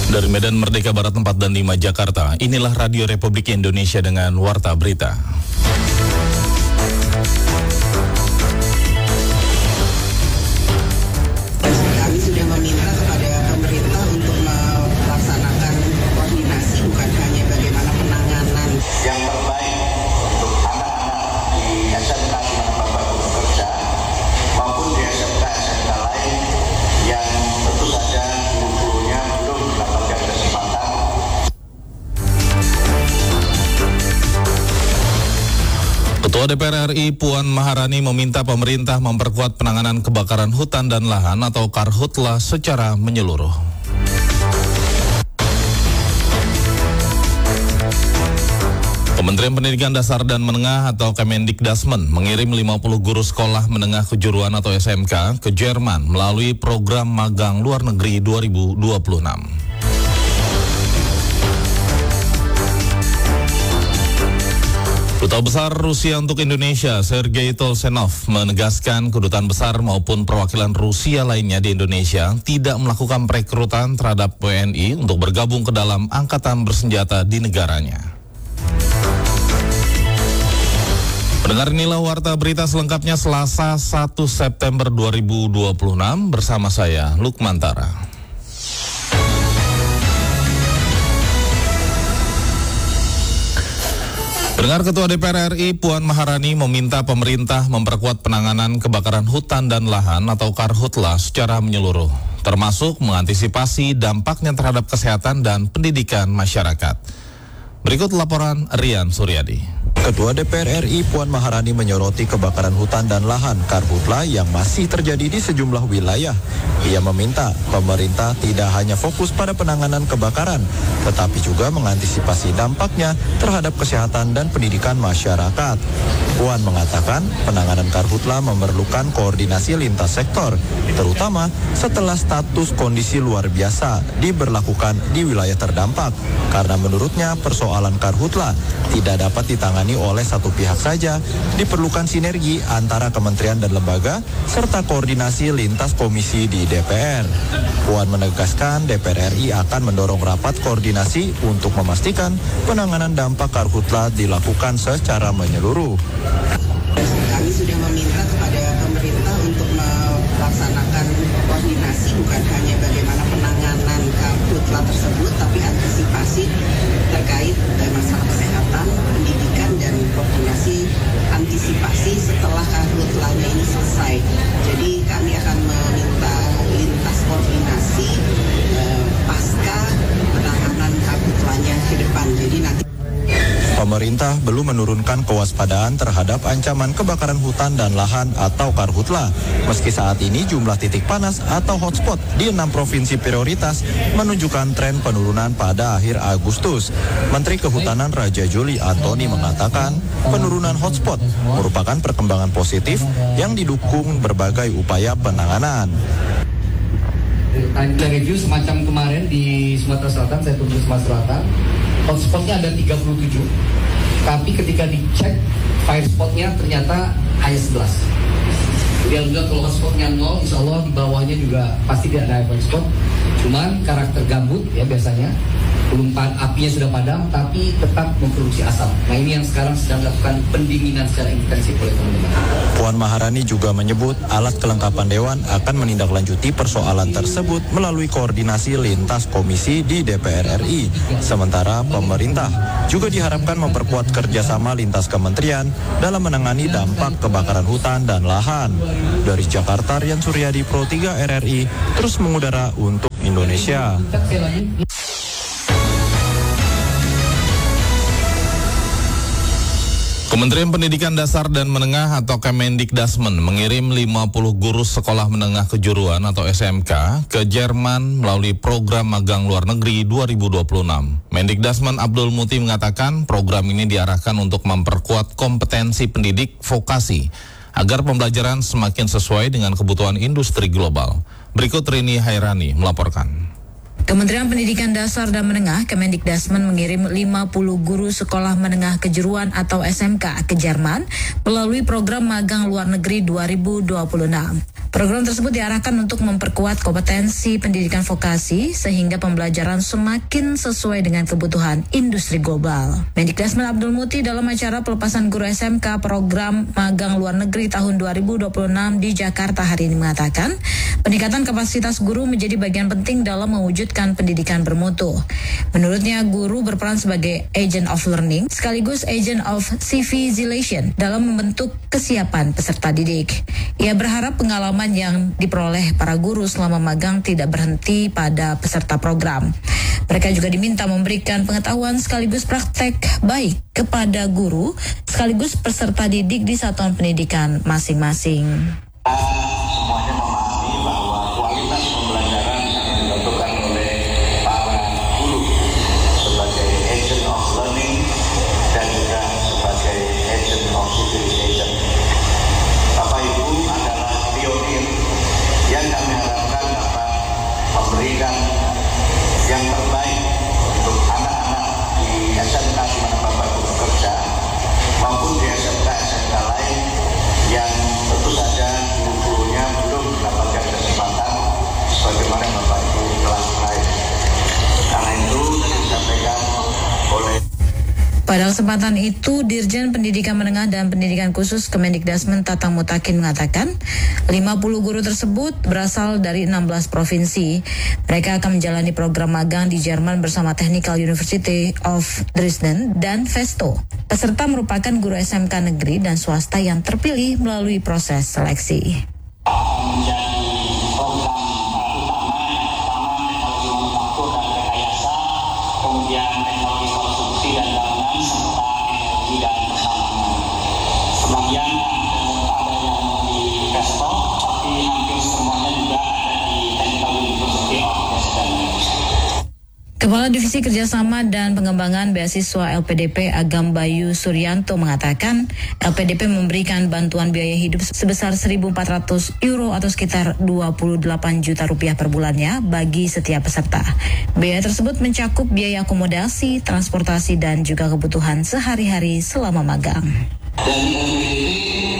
Dari Medan Merdeka Barat 4 dan 5 Jakarta, inilah Radio Republik Indonesia dengan Warta Berita. Kami sudah meminta kepada pemerintah untuk melaksanakan koordinasi bukan hanya bagaimana penanganan yang terbaik untuk anak-anak di SMK di mana Bapak bekerja maupun di SMK lain yang tentu saja guru-gurunya belum mendapatkan kesempatan. Ketua DPR RI Puan Maharani meminta pemerintah memperkuat penanganan kebakaran hutan dan lahan atau Karhutla secara menyeluruh. Kementerian Pendidikan Dasar dan Menengah atau Kemendikdasmen mengirim 50 guru sekolah menengah kejuruan atau SMK ke Jerman melalui program magang luar negeri 2026. Duta Besar Rusia untuk Indonesia, Sergei Tolsenov, menegaskan kedutaan besar maupun perwakilan Rusia lainnya di Indonesia tidak melakukan perekrutan terhadap WNI untuk bergabung ke dalam angkatan bersenjata di negaranya. Pendengar, inilah Warta Berita selengkapnya Selasa 1 September 2026 bersama saya, Lukman Tara. Pendengar, Ketua DPR RI Puan Maharani meminta pemerintah memperkuat penanganan kebakaran hutan dan lahan atau Karhutla secara menyeluruh, termasuk mengantisipasi dampaknya terhadap kesehatan dan pendidikan masyarakat. Berikut laporan Rian Suryadi. Ketua DPR RI Puan Maharani menyoroti kebakaran hutan dan lahan Karhutla yang masih terjadi di sejumlah wilayah. Ia meminta pemerintah tidak hanya fokus pada penanganan kebakaran, tetapi juga mengantisipasi dampaknya terhadap kesehatan dan pendidikan masyarakat. Puan mengatakan penanganan Karhutla memerlukan koordinasi lintas sektor, terutama setelah status kondisi luar biasa diberlakukan di wilayah terdampak. Karena menurutnya persoalan Karhutla tidak dapat ditangani oleh satu pihak saja, diperlukan sinergi antara kementerian dan lembaga serta koordinasi lintas komisi di DPR. Puan menegaskan DPR RI akan mendorong rapat koordinasi untuk memastikan penanganan dampak Karhutla dilakukan secara menyeluruh. Kami sudah meminta kepada pemerintah untuk melaksanakan koordinasi bukan hanya bagaimana penanganan Karhutla tersebut, tapi antisipasi terkait masalah kesehatan, pendidikan, dan koordinasi antisipasi setelah Karhutlanya ini selesai. Jadi kami akan meminta lintas koordinasi pasca penanganan Karhutlanya ke depan. Jadi nanti Pemerintah belum menurunkan kewaspadaan terhadap ancaman kebakaran hutan dan lahan atau Karhutla. Meski saat ini jumlah titik panas atau hotspot di 6 provinsi prioritas menunjukkan tren penurunan pada akhir Agustus. Menteri Kehutanan Raja Juli Antoni mengatakan penurunan hotspot merupakan perkembangan positif yang didukung berbagai upaya penanganan. Kita review semacam kemarin di Sumatera Selatan, saya turun ke Sumatera Selatan, hotspotnya ada 37, tapi ketika dicek fire spotnya ternyata hanya 11. Jadi alhamdulillah kalau hotspotnya 0, insya Allah di bawahnya juga pasti tidak ada fire spot. Cuman karakter gambut ya biasanya, belum apinya sudah padam tapi tetap memproduksi asap. Nah ini yang sekarang sedang dilakukan pendinginan secara intensif oleh teman-teman. Puan Maharani juga menyebut alat kelengkapan Dewan akan menindaklanjuti persoalan tersebut melalui koordinasi lintas komisi di DPR RI. Sementara pemerintah juga diharapkan memperkuat kerjasama lintas kementerian dalam menangani dampak kebakaran hutan dan lahan. Dari Jakarta, Rian Suryadi, Pro 3 RRI, terus mengudara untuk Indonesia. Kementerian Pendidikan Dasar dan Menengah atau Kemendikdasmen mengirim 50 guru sekolah menengah kejuruan atau SMK ke Jerman melalui program magang luar negeri 2026. Mendikdasmen Abdul Muti mengatakan program ini diarahkan untuk memperkuat kompetensi pendidik vokasi agar pembelajaran semakin sesuai dengan kebutuhan industri global. Berikut Rini Hairani melaporkan. Kementerian Pendidikan Dasar dan Menengah Kemendikdasmen mengirim 50 guru sekolah menengah kejuruan atau SMK ke Jerman melalui program magang luar negeri 2026. Program tersebut diarahkan untuk memperkuat kompetensi pendidikan vokasi sehingga pembelajaran semakin sesuai dengan kebutuhan industri global. Mendikdasmen Abdul Muti dalam acara pelepasan guru SMK program magang luar negeri tahun 2026 di Jakarta hari ini mengatakan, peningkatan kapasitas guru menjadi bagian penting dalam mewujudkan pendidikan bermutu. Menurutnya, guru berperan sebagai agent of learning sekaligus agent of civilization dalam membentuk kesiapan peserta didik. Ia berharap pengalaman yang diperoleh para guru selama magang tidak berhenti pada peserta program. Mereka juga diminta memberikan pengetahuan sekaligus praktek baik kepada guru sekaligus peserta didik di satuan pendidikan masing-masing. Semuanya memahami bahwa kualitas pembelajaran sangat ditentukan oleh para guru sebagai agent of learning dan juga sebagai agent of civilization. Bapak Ibu adalah pionir yang kami harapkan dapat memberikan yang terbaik untuk anak-anak di SMK di mana Bapak Ibu bekerja maupun di SMK lain yang tentu saja guru-gurunya belum mendapatkan kesempatan sebagaimana Bapak Ibu telah meraih. Karena itu tadi disampaikan oleh Pada kesempatan itu, Dirjen Pendidikan Menengah dan Pendidikan Khusus Kemendikdasmen Tatang Mutakin mengatakan 50 guru tersebut berasal dari 16 provinsi. Mereka akan menjalani program magang di Jerman bersama Technical University of Dresden dan Vesto. Peserta merupakan guru SMK negeri dan swasta yang terpilih melalui proses seleksi. menjadi program utama yang pertama teknologi manufaktur dan rekayasa, kemudian teknologi konstruksi dan bangunan serta energi dan pertambangan. Sebagian ada yang di Vesto, tapi hampir semuanya juga ada di Technical University of Dresden. Kepala Divisi Kerjasama dan Pengembangan Beasiswa LPDP Agam Bayu Suryanto mengatakan LPDP memberikan bantuan biaya hidup sebesar 1.400 euro atau sekitar 28 juta rupiah per bulannya bagi setiap peserta. Biaya tersebut mencakup biaya akomodasi, transportasi, dan juga kebutuhan sehari-hari selama magang. Dari LPDP